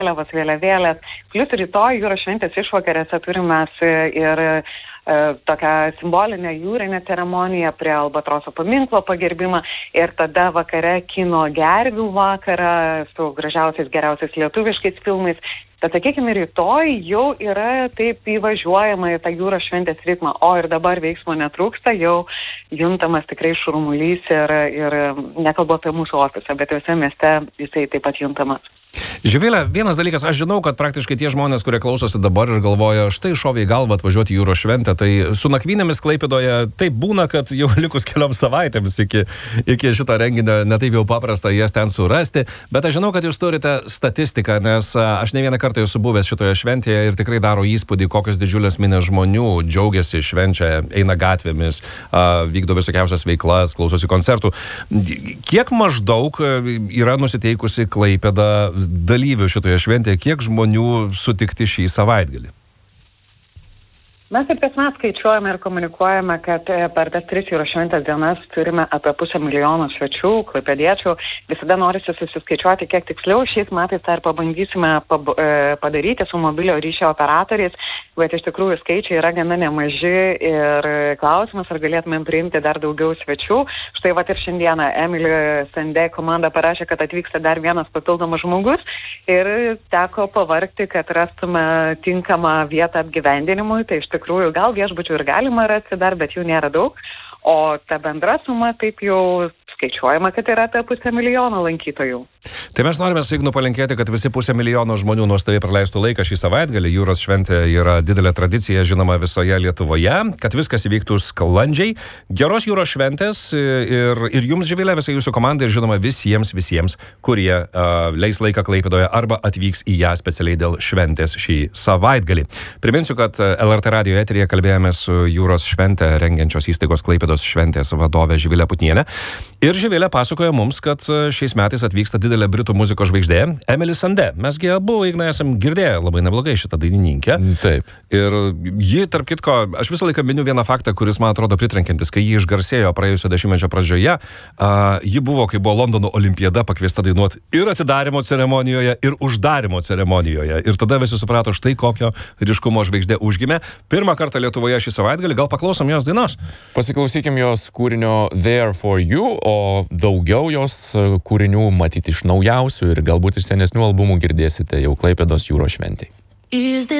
vėliavos, vėliavėlės. Plius rytoj jūros šventės išvakarėse turime ir tokią simbolinę jūrinę ceremoniją prie Albatroso paminklo pagerbimą ir tada vakare kino gervių vakarą su gražiausiais, geriausiais lietuviškais filmais. Tad, sakykime, rytoj jau yra taip įvažiuojama į tą jūros šventės ritmą, o ir dabar veiksmo netrūksta, jau juntamas tikrai šurmulys ir nekalbu apie mūsų ofisą, bet visame mieste jisai taip pat juntamas. Živilė, vienas dalykas, aš žinau, kad praktiškai tie žmonės, kurie klausosi dabar ir galvoja, štai šovė į galvą atvažiuoti į jūros šventę, tai su nakvynėmis Klaipėdoje taip būna, kad jau likus kelioms savaitėms iki šito renginio netaip jau paprasta jas ten surasti, bet aš žinau, kad jūs turite statistiką, nes aš ne vieną kartą esu buvęs šitoje šventėje ir tikrai daro įspūdį, kokios didžiulės minės žmonių džiaugiasi, švenčia, eina gatvėmis, vykdo visokiausias veiklas, klausosi koncertų. Kiek maždaug yra nusiteikusi Klaipėda dalyvių šitoje šventėje, kiek žmonių sutikti šį savaitgalį? Mes ir kasmet skaičiuojame ir komunikuojame, kad per tas 3 jūros šventės dienas turime apie 500,000 svečių, klaipėdiečių. Visada norisi susiskaičiuoti kiek tiksliau. Šiais metais tą ir pabandysime padaryti su mobilio ryšio operatoriais, bet iš tikrųjų skaičiai yra gana nemaži ir klausimas, ar galėtumėm priimti dar daugiau svečių. Štai vat ir šiandieną Emily Sandė komanda parašė, kad atvyksta dar vienas papildomas žmogus ir teko pavargti, kad rastume tinkamą vietą apgyvendinimui. Tai iš tikrųjų gal viešbučių ir galima rasti dar, bet jų nėra daug. O ta bendra suma taip jau skaičiuojama, kad yra apie 500,000 lankytojų. Tai mes norime su Ignu palinkėti, kad visi 500,000 žmonių nuostabiai praleistų laiką šį savaitgalį. Jūros šventė yra didelė tradicija, žinoma, visoje Lietuvoje, kad viskas įvyktų sklandžiai. Geros jūros šventės ir jums, Živilė, visai jūsų komandai ir žinoma visiems, kurie leis laiką Klaipėdoje arba atvyks į ją specialiai dėl šventės šį savaitgalį. Priminsiu, kad LRT radijo eteryje kalbėjome su jūros šventę rengiančios įstaigos Klaipėdos šventės vadovė Živilė Putnienė. Ir Živilė pasakoja mums, kad šiais metais atvyksta didelė britų muzikos žvaigždė Emily Sandė. Mesgi abu, Ignai, esam girdėję labai neblogai šitą dainininkę. Taip. Ir ji, tarp kitko, aš visą laiką miniu vieną faktą, kuris man atrodo pritrenkiantis, kai ji išgarsėjo praėjusio dešimtmečio pradžioje. Ji buvo, kai buvo Londono olimpiada, pakviesta dainuoti ir atidarimo ceremonijoje, ir uždarimo ceremonijoje. Ir tada visi suprato, štai kokio ryškumo žvaigždė užgimė. Pirmą kartą Lietuvoje šį savaitgalį, gal paklausom jos dainos? Pasiklausykim jos kūrinio There for You, o daugiau jos kūrinių matyti iš naujausių ir galbūt iš senesnių albumų girdėsite jau Klaipėdos jūros šventėj.